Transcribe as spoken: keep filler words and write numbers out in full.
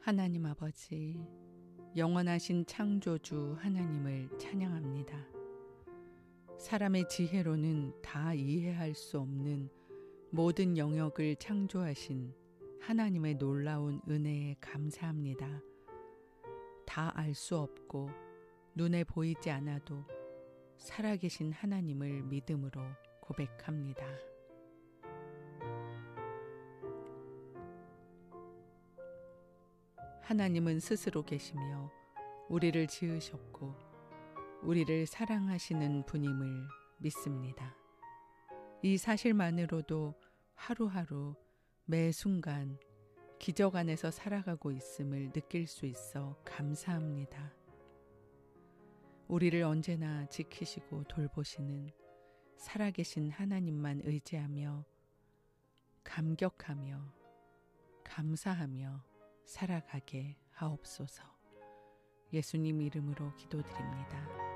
하나님 아버지, 영원하신 창조주 하나님을 찬양합니다. 사람의 지혜로는 다 이해할 수 없는 모든 영역을 창조하신 하나님의 놀라운 은혜에 감사합니다. 다 알 수 없고 눈에 보이지 않아도 살아계신 하나님을 믿음으로 고백합니다. 하나님은 스스로 계시며 우리를 지으셨고 우리를 사랑하시는 분임을 믿습니다. 이 사실만으로도 하루하루 매 순간 기적 안에서 살아가고 있음을 느낄 수 있어 감사합니다. 우리를 언제나 지키시고 돌보시는 살아계신 하나님만 의지하며 감격하며 감사하며 살아가게 하옵소서. 예수님 이름으로 기도드립니다.